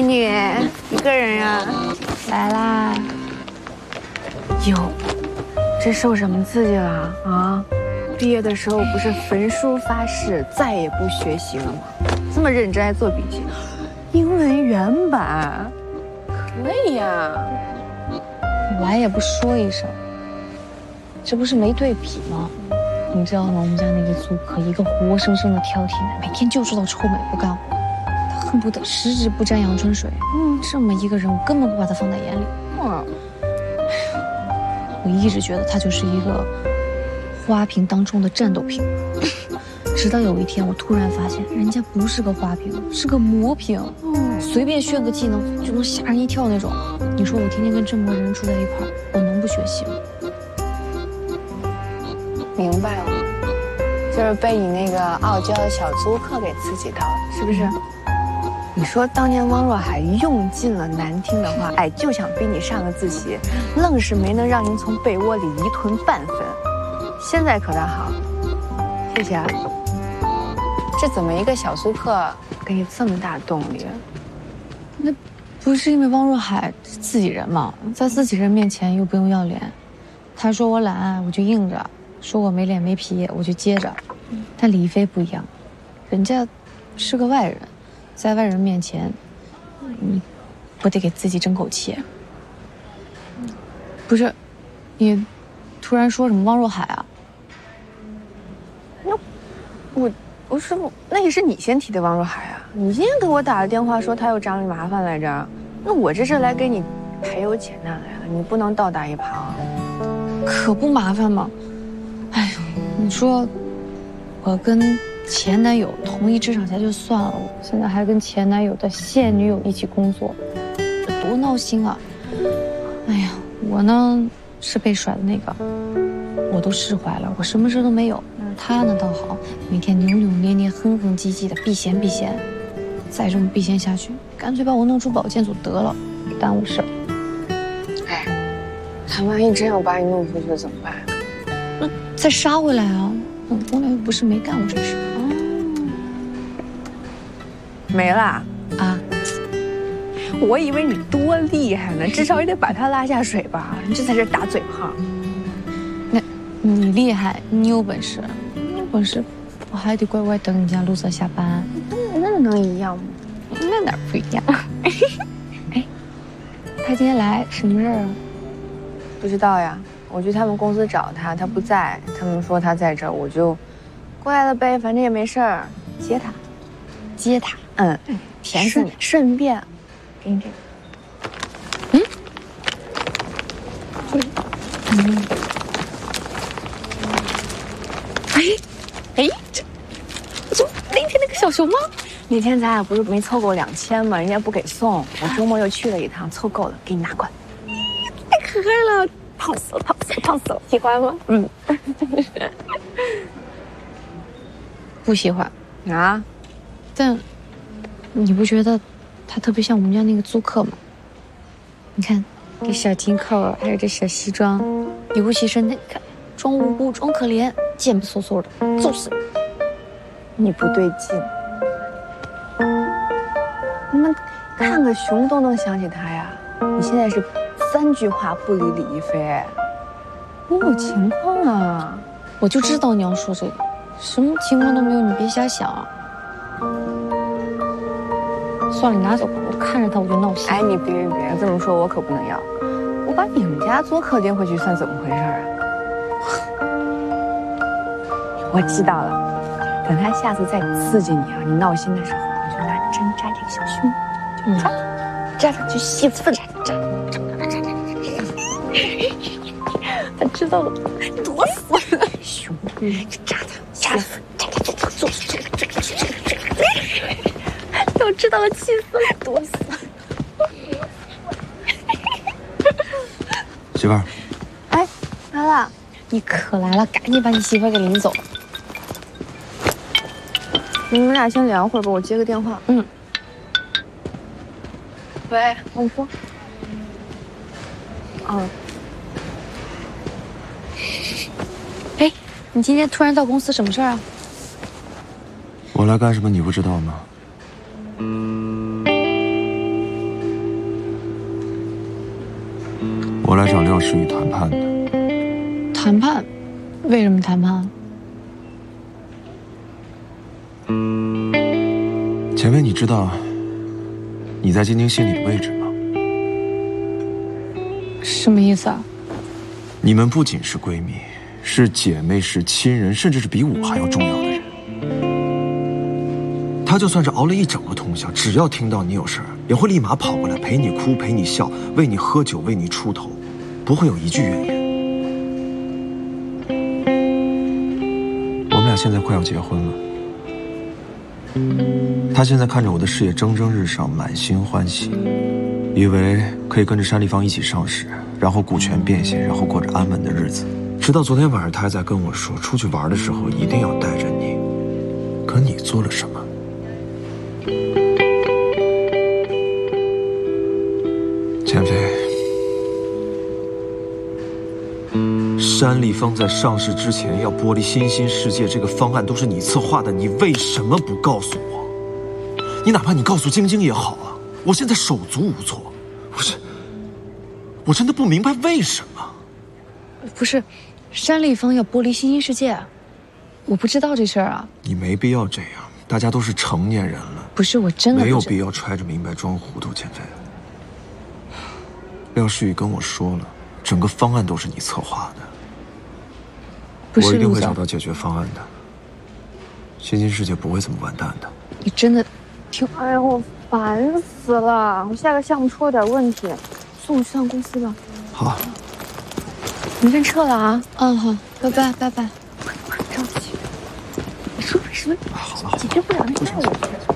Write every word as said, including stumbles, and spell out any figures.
你一个人呀？来啦！哟，这受什么刺激了啊？毕业的时候不是焚书发誓再也不学习了吗？这么认真还做笔记，英文原版，可以呀。 来也不说一声，这不是没对比吗？你知道吗？我们家那个租客一个活生生的挑剔男，每天就知道臭美不干活，他恨不得十指不沾阳春水。嗯，这么一个人，我根本不把他放在眼里。嗯，我一直觉得他就是一个花瓶当中的战斗瓶，直到有一天，我突然发现，人家不是个花瓶，是个魔瓶。嗯，随便炫个技能就能吓人一跳那种。你说我天天跟这么个人住在一块儿，我能不学习吗？ 明白了，就是被你那个傲娇的小租客给刺激到了，是不是？你说当年汪若海用尽了难听的话，哎，就想逼你上个自习，愣是没能让您从被窝里移臀半分。现在可倒好，谢谢啊。这怎么一个小租客给你这么大动力？ 那不是因为汪若海自己人嘛，在自己人面前又不用要脸，他说我懒，我就硬着。说我没脸没皮，我就接着。但李一飞不一样，人家是个外人，在外人面前，你不得给自己争口气。不是，你突然说什么汪若海啊？ 那我我说那也是你先提的汪若海啊！你今天给我打了电话说他又找你麻烦来着，那我这是来给你赔忧解难来了，你不能倒打一耙。 可不麻烦吗？哎呦，你说我跟前男友同一职场下就算了，我现在还跟前男友的现女友一起工作，这多闹心啊！哎呀，我呢是被甩的那个，我都释怀了，我什么事都没有。他呢倒好，每天扭扭捏捏、哼哼唧唧的避嫌避嫌，再这么避嫌下去，干脆把我弄出保健组得了，耽误事儿。 哎，他万一真要把你弄出去怎么办？ 那再杀回来啊！我从来又不是没干过这事。 哦，没啦啊！我以为你多厉害呢，至少也得把他拉下水吧？你这才是大嘴炮。 那，你厉害，你有本事，你有本事，我还得乖乖等人家陆泽下班。 那能一样吗？ 那哪不一样？哎，他今天来什么事儿啊？ 不知道呀。我去他们公司找他，他不在。他们说他在这儿，我就过来了呗，反正也没事儿，接他， 接他。 嗯，甜死你。顺便给你这个。嗯，嗯。哎，哎，这这那天那个小熊吗？那天咱俩不是没凑够两千吗？人家不给送，我周末又去了一趟，凑够了，给你拿过来。太可爱了。胖死了，胖死了，胖死了！喜欢吗？嗯， 不喜欢啊。 但你不觉得他特别像我们家那个租客吗？你看，这小金扣，还有这小西装，尤其是那个装无辜、装可怜、贱不嗖嗖的，揍死你！你不对劲。你们看个熊都能想起他呀？你现在是。三句话不离李一飞，你有情况啊！ 我就知道你要说这个，什么情况都没有，你别瞎想啊！算了，你拿走吧，我看着他我就闹心。 哎，你别别别这么说，我可不能要。我把你们家租客拎回去算怎么回事啊？我知道了，等他下次再刺激你啊，你闹心的时候，我就拿针扎这个小胸，就扎，扎上去泄愤，扎扎扎。他知道了，躲死了！熊，扎他，吓死！扎他，扎他，做这个，这个，这个，这个，都知道了，气死了，躲死了！ 媳妇儿， 哎，来了， 你可来了，赶紧把你媳妇给领走。 你们俩先聊会儿吧，我接个电话。 嗯。 喂，王波。嗯。 哎，你今天突然到公司，什么事儿啊？ 我来干什么你不知道吗？ 我来找廖世宇谈判的。 谈判？为什么谈判？ 前辈，你知道你在晶晶心里的位置吗？ 什么意思啊？ 你们不仅是闺蜜，是姐妹，是亲人，甚至是比我还要重要的人。她就算是熬了一整个通宵，只要听到你有事儿，也会立马跑过来陪你哭，陪你笑，为你喝酒，为你出头，不会有一句怨言。我们俩现在快要结婚了。他现在看着我的事业蒸蒸日上，满心欢喜，以为可以跟着山立方一起上市，然后股权变现，然后过着安稳的日子。直到昨天晚上，他还在跟我说，出去玩的时候一定要带着你。可你做了什么？钱飞，山立方在上市之前要剥离新兴世界这个方案都是你策划的，你为什么不告诉我？你哪怕你告诉晶晶也好啊！我现在手足无措，我是，我真的不明白为什么。 不是，山立方要剥离新兴世界，我不知道这事儿啊。 你没必要这样，大家都是成年人了。 不是，我真的没有必要揣着明白装糊涂，钱飞。廖世宇跟我说了，整个方案都是你策划的。 不是， 我一定会找到解决方案的。新兴世界不会这么完蛋的。 你真的挺……哎呀，我烦死了！我下个项目出了点问题，送我去趟公司吧。 好。 你先撤了啊！ 嗯，好，拜拜，拜拜。 我很着急。你说为什么好了， 解决不了那债务？